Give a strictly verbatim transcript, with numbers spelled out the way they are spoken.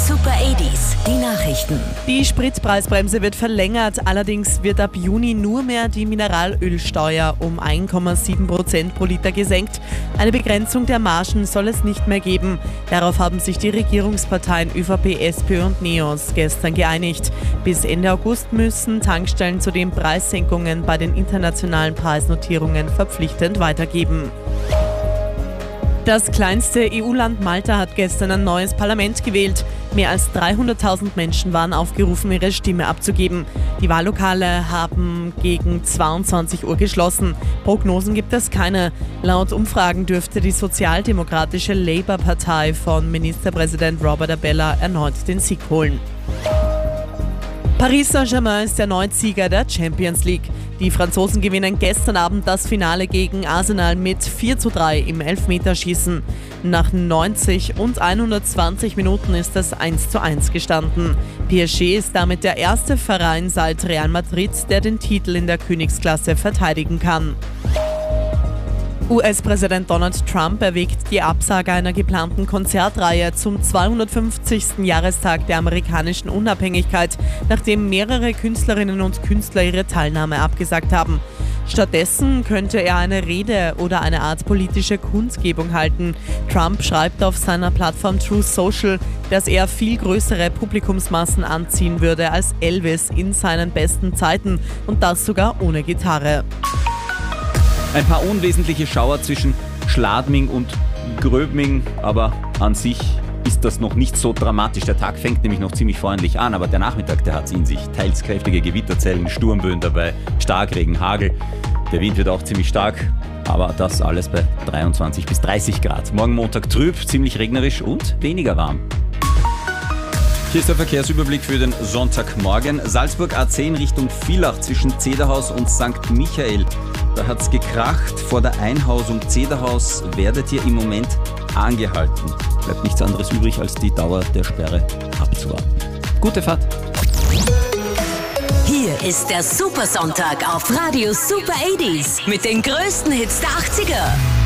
Super achtziger, die Nachrichten. Die Spritpreisbremse wird verlängert, allerdings wird ab Juni nur mehr die Mineralölsteuer um eins Komma sieben Prozent pro Liter gesenkt. Eine Begrenzung der Margen soll es nicht mehr geben. Darauf haben sich die Regierungsparteien ÖVP, SPÖ und NEOS gestern geeinigt. Bis Ende August müssen Tankstellen zudem Preissenkungen bei den internationalen Preisnotierungen verpflichtend weitergeben. Das kleinste E U-Land Malta hat gestern ein neues Parlament gewählt. Mehr als dreihunderttausend Menschen waren aufgerufen, ihre Stimme abzugeben. Die Wahllokale haben gegen zweiundzwanzig Uhr geschlossen. Prognosen gibt es keine. Laut Umfragen dürfte die sozialdemokratische Labour-Partei von Ministerpräsident Robert Abella erneut den Sieg holen. Paris Saint-Germain ist erneut Sieger der Champions League. Die Franzosen gewinnen gestern Abend das Finale gegen Arsenal mit vier zu drei im Elfmeterschießen. Nach neunzig und hundertzwanzig Minuten ist es eins zu eins gestanden. P S G ist damit der erste Verein seit Real Madrid, der den Titel in der Königsklasse verteidigen kann. U S-Präsident Donald Trump erwägt die Absage einer geplanten Konzertreihe zum zweihundertfünfzigsten Jahrestag der amerikanischen Unabhängigkeit, nachdem mehrere Künstlerinnen und Künstler ihre Teilnahme abgesagt haben. Stattdessen könnte er eine Rede oder eine Art politische Kundgebung halten. Trump schreibt auf seiner Plattform Truth Social, dass er viel größere Publikumsmassen anziehen würde als Elvis in seinen besten Zeiten und das sogar ohne Gitarre. Ein paar unwesentliche Schauer zwischen Schladming und Gröbming, aber an sich ist das noch nicht so dramatisch. Der Tag fängt nämlich noch ziemlich freundlich an, aber der Nachmittag, der hat es in sich. Teils kräftige Gewitterzellen, Sturmböen dabei, Starkregen, Hagel. Der Wind wird auch ziemlich stark, aber das alles bei dreiundzwanzig bis dreißig Grad. Morgen Montag trüb, ziemlich regnerisch und weniger warm. Hier ist der Verkehrsüberblick für den Sonntagmorgen. Salzburg A zehn Richtung Villach zwischen Zederhaus und Sankt Michael. Da hat's gekracht. Vor der Einhausung Zederhaus werdet ihr im Moment angehalten. Bleibt nichts anderes übrig, als die Dauer der Sperre abzuwarten. Gute Fahrt! Hier ist der Super Sonntag auf Radio Super achtziger mit den größten Hits der achtziger.